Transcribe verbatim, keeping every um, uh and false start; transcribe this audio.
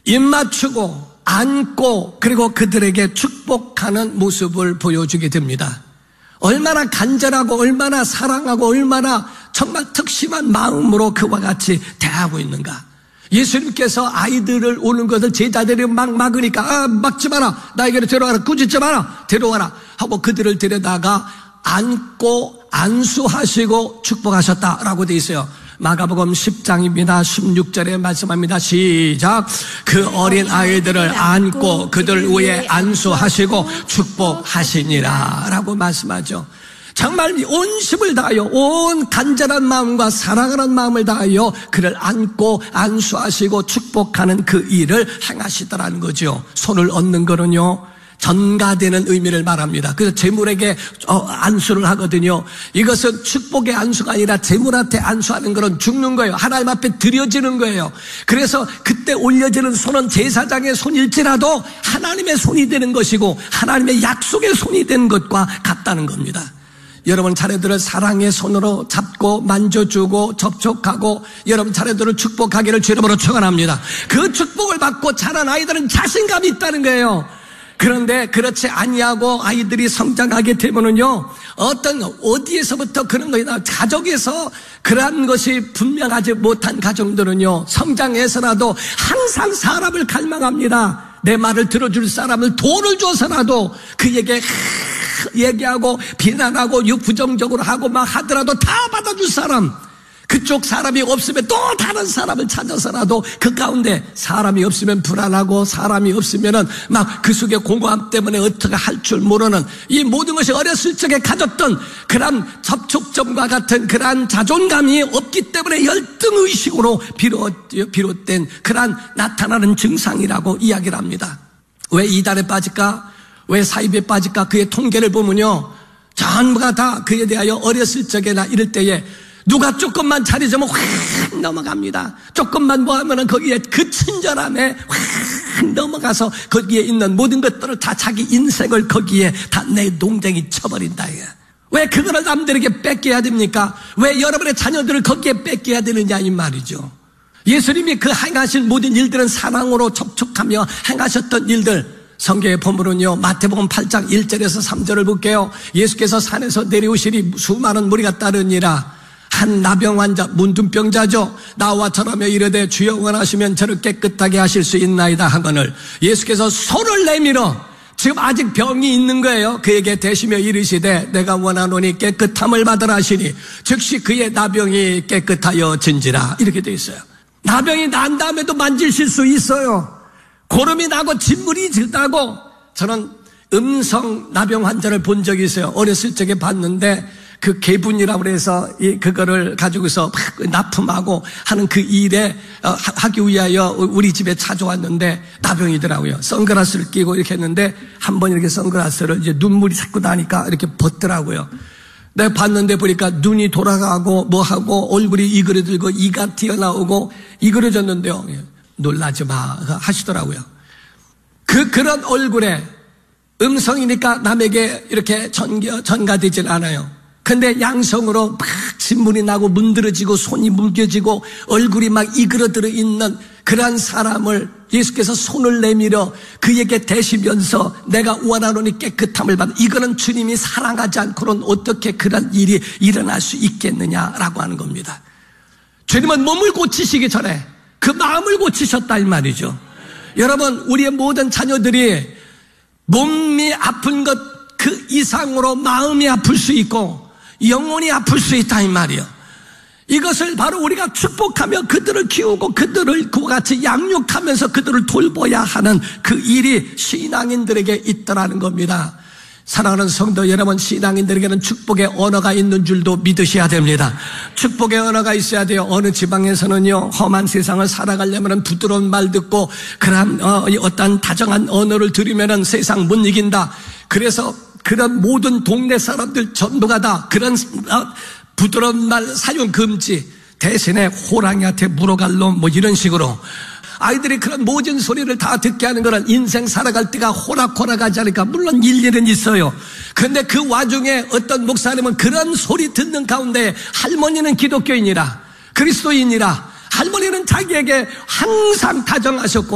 입 맞추고 안고 그리고 그들에게 축복하는 모습을 보여주게 됩니다. 얼마나 간절하고 얼마나 사랑하고 얼마나 정말 특심한 마음으로 그와 같이 대하고 있는가. 예수님께서 아이들을 오는 것을 제자들이 막 막으니까 아, 막지 마라, 나에게로 데려와라, 꾸짖지 마라, 데려와라 하고 그들을 데려다가 안고 안수하시고 축복하셨다라고 되어 있어요. 마가복음 십 장입니다. 십육 절에 말씀합니다. 시작. 그 어린 아이들을 안고 그들 위에 안수하시고 축복하시니라 라고 말씀하죠. 정말 온 힘을 다하여 온 간절한 마음과 사랑하는 마음을 다하여 그를 안고 안수하시고 축복하는 그 일을 행하시더라는 거죠. 손을 얹는 거는요, 전가되는 의미를 말합니다. 그래서 재물에게 안수를 하거든요. 이것은 축복의 안수가 아니라 재물한테 안수하는 것은 죽는 거예요. 하나님 앞에 드려지는 거예요. 그래서 그때 올려지는 손은 제사장의 손일지라도 하나님의 손이 되는 것이고 하나님의 약속의 손이 되는 것과 같다는 겁니다. 여러분 자녀들을 사랑의 손으로 잡고 만져주고 접촉하고 여러분 자녀들을 축복하기를 주 이름으로 축원합니다. 그 축복을 받고 자란 아이들은 자신감이 있다는 거예요. 그런데 그렇지 아니하고 아이들이 성장하게 되면은요, 어떤 어디에서부터 그런 거냐, 가족에서 그러한 것이 분명하지 못한 가정들은요, 성장해서라도 항상 사람을 갈망합니다. 내 말을 들어줄 사람을 돈을 줘서라도 그에게 얘기하고 비난하고 부정적으로 하고 막 하더라도 다 받아줄 사람, 그쪽 사람이 없으면 또 다른 사람을 찾아서라도 그 가운데 사람이 없으면 불안하고 사람이 없으면은 막 그 속에 공허함 때문에 어떻게 할 줄 모르는 이 모든 것이 어렸을 적에 가졌던 그런 접촉점과 같은 그러한 자존감이 없기 때문에 열등의식으로 비롯, 비롯된 그러한 나타나는 증상이라고 이야기를 합니다. 왜 이단에 빠질까? 왜 사입에 빠질까? 그의 통계를 보면요, 전부가 다 그에 대하여 어렸을 적에나 이럴 때에 누가 조금만 자리잡으면 확 넘어갑니다. 조금만 뭐 하면은 거기에 그 친절함에 확 넘어가서 거기에 있는 모든 것들을 다 자기 인생을 거기에 다 내 농장이 쳐버린다. 왜 그거를 남들에게 뺏겨야 됩니까? 왜 여러분의 자녀들을 거기에 뺏겨야 되느냐 이 말이죠. 예수님이 그 행하신 모든 일들은 사랑으로 접촉하며 행하셨던 일들, 성경의 본문은요, 마태복음 팔 장 일 절에서 삼 절을 볼게요. 예수께서 산에서 내려오시니 수많은 무리가 따르니라. 한 나병 환자, 문둥병자죠. 나와 전하며 이르되 주여 원하시면 저를 깨끗하게 하실 수 있나이다 하거늘 예수께서 손을 내밀어, 지금 아직 병이 있는 거예요. 그에게 대시며 이르시되 내가 원하노니 깨끗함을 받으라 하시니 즉시 그의 나병이 깨끗하여 진지라. 이렇게 돼 있어요. 나병이 난 다음에도 만지실 수 있어요. 고름이 나고 진물이 들다고. 저는 음성 나병 환자를 본 적이 있어요. 어렸을 적에 봤는데 그 개분이라고 해서 그거를 가지고서 막 납품하고 하는 그 일에 하기 위하여 우리 집에 찾아왔는데 나병이더라고요. 선글라스를 끼고 이렇게 했는데 한 번 이렇게 선글라스를 이제 눈물이 자꾸 나니까 이렇게 벗더라고요. 내가 봤는데 보니까 눈이 돌아가고 뭐하고 얼굴이 이그러들고 이가 튀어나오고 이그러졌는데요. 놀라지 마 하시더라고요. 그 그런 얼굴에 음성이니까 남에게 이렇게 전겨, 전가되질 않아요. 근데 양성으로 막 진물이 나고 문드러지고 손이 뭉개지고 얼굴이 막 이그러들어 있는 그러한 사람을 예수께서 손을 내밀어 그에게 대시면서 내가 원하노니 깨끗함을 받아. 이거는 주님이 사랑하지 않고는 어떻게 그런 일이 일어날 수 있겠느냐라고 하는 겁니다. 주님은 몸을 고치시기 전에 그 마음을 고치셨다 이 말이죠. 여러분, 우리의 모든 자녀들이 몸이 아픈 것 그 이상으로 마음이 아플 수 있고 영혼이 아플 수 있다 이 말이에요. 이것을 바로 우리가 축복하며 그들을 키우고 그들을 그와 같이 양육하면서 그들을 돌봐야 하는 그 일이 신앙인들에게 있더라는 겁니다. 사랑하는 성도 여러분, 신앙인들에게는 축복의 언어가 있는 줄도 믿으셔야 됩니다. 축복의 언어가 있어야 돼요. 어느 지방에서는요, 험한 세상을 살아가려면 부드러운 말 듣고 그런 어, 어떤 다정한 언어를 들으면 세상 못 이긴다. 그래서 그런 모든 동네 사람들 전부가 다 그런 어, 부드러운 말 사용 금지, 대신에 호랑이한테 물어갈 놈 뭐 이런 식으로 아이들이 그런 모진 소리를 다 듣게 하는 거는 인생 살아갈 때가 호락호락하지 않으니까 물론 일리는 있어요. 그런데 그 와중에 어떤 목사님은 그런 소리 듣는 가운데 할머니는 기독교인이라 그리스도인이라 할머니는 자기에게 항상 다정하셨고